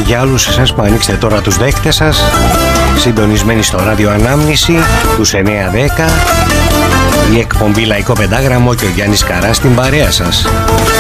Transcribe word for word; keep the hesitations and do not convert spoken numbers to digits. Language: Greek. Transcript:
για όλους εσάς που ανοίξετε τώρα τους δέκτες σας, συντονισμένοι στο ράδιο Ανάμνηση τους εννιά δέκα, η εκπομπή Λαϊκό Πεντάγραμμο και ο Γιάννης Καράς στην παρέα σας.